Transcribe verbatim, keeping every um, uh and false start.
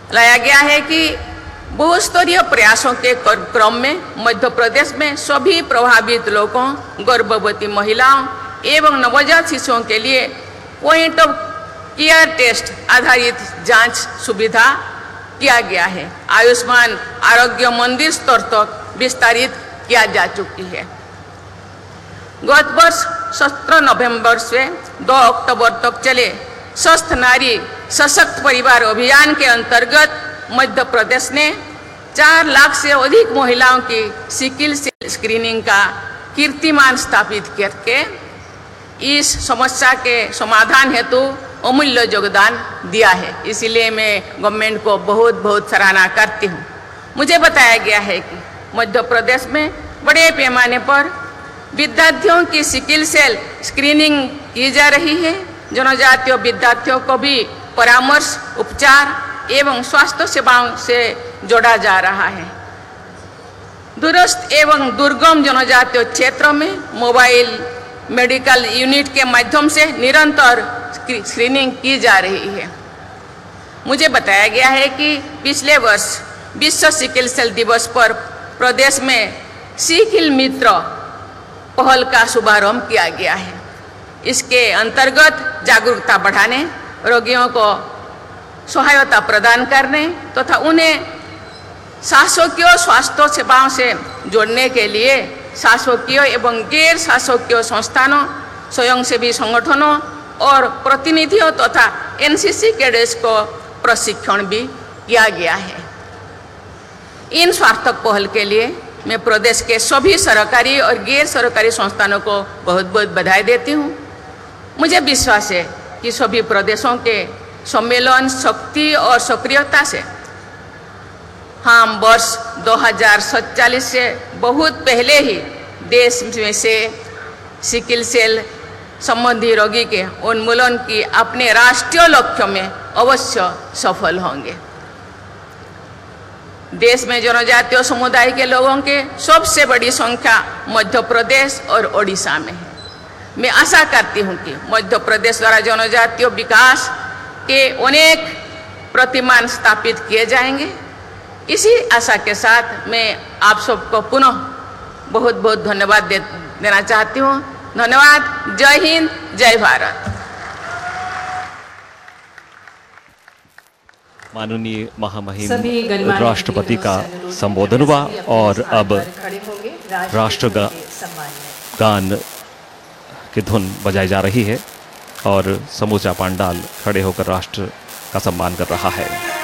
लाया गया है कि बहुस्तरीय प्रयासों के क्रम में मध्य प्रदेश में सभी प्रभावित लोगों, गर्भवती महिलाओं एवं नवजात शिशुओं के लिए पॉइंट ऑफ केयर टेस्ट आधारित जांच सुविधा किया गया है। आयुष्मान आरोग्य मंदिर स्तर तक विस्तारित किया जा चुकी है। गत वर्ष सत्रह नवंबर से दो अक्टूबर तक चले स्वस्थ नारी सशक्त परिवार अभियान के अंतर्गत मध्य प्रदेश ने चार लाख से अधिक महिलाओं की सिकिल सेल स्क्रीनिंग का कीर्तिमान स्थापित करके इस समस्या के समाधान हेतु अमूल्य योगदान दिया है। इसलिए मैं गवर्नमेंट को बहुत बहुत सराहना करती हूँ। मुझे बताया गया है कि मध्य प्रदेश में बड़े पैमाने पर विद्यार्थियों की सिकिल सेल स्क्रीनिंग की जा रही है। जनजातीय विद्यार्थियों को भी परामर्श, उपचार एवं स्वास्थ्य सेवाओं से जोड़ा जा रहा है। दूरस्थ एवं दुर्गम जनजातीय क्षेत्रों में मोबाइल मेडिकल यूनिट के माध्यम से निरंतर स्क्रीनिंग की जा रही है। मुझे बताया गया है कि पिछले वर्ष विश्व सिकिल सेल दिवस पर प्रदेश में सिकिल मित्र पहल का शुभारंभ किया गया है। इसके अंतर्गत जागरूकता बढ़ाने, रोगियों को सहायता प्रदान करने तथा तो उन्हें शासकीय स्वास्थ्य सेवाओं से जोड़ने के लिए शासकीय एवं गैर शासकीय संस्थानों, स्वयंसेवी संगठनों और प्रतिनिधियों तथा तो एनसीसी कैडेट्स को प्रशिक्षण भी किया गया है। इन सार्थक पहल के लिए मैं प्रदेश के सभी सरकारी और गैर सरकारी संस्थानों को बहुत बहुत बधाई देती हूँ। मुझे विश्वास है कि सभी प्रदेशों के सम्मेलन, शक्ति और सक्रियता से हम वर्ष दो हज़ार सैंतालीस से बहुत पहले ही देश में से सिकिल सेल संबंधी रोगी के उन्मूलन की अपने राष्ट्रीय लक्ष्यों में अवश्य सफल होंगे। देश में जनजातीय समुदाय के लोगों के सबसे बड़ी संख्या मध्य प्रदेश और ओडिशा में है। मैं आशा करती हूँ कि मध्य प्रदेश द्वारा जनजातीय विकास के अनेक प्रतिमान स्थापित किए जाएंगे। इसी आशा के साथ मैं आप सबको पुनः बहुत बहुत धन्यवाद दे, देना चाहती हूँ। धन्यवाद। जय हिंद, जय भारत। माननीय महामहिम राष्ट्रपति का संबोधन हुआ और अब राष्ट्रगान की धुन बजाई जा रही है और समूचा पंडाल खड़े होकर राष्ट्र का सम्मान कर रहा है।